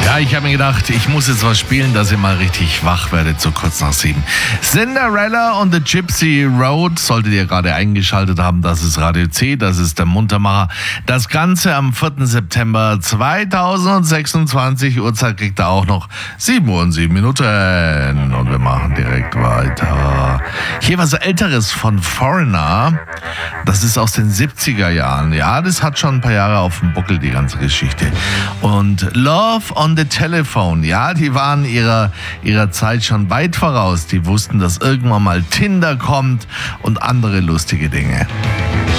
Ja, ich habe mir gedacht, ich muss jetzt was spielen, dass ihr mal richtig wach werdet, so kurz nach 7. Cinderella und the Gypsy Road, solltet ihr gerade eingeschaltet haben, das ist Radio C, das ist der Muntermacher. Das Ganze am 4. September 2026, Uhrzeit kriegt ihr auch noch 7 Uhr und 7 Minuten. Und wir machen direkt weiter. Hier was Älteres von Foreigner, das ist aus den 70er Jahren. Ja, das hat schon ein paar Jahre auf dem Buckel, die ganze Geschichte. Und Love on the Telephone, ja, die waren ihrer Zeit schon weit voraus. Die wussten, dass irgendwann mal Tinder kommt und andere lustige Dinge.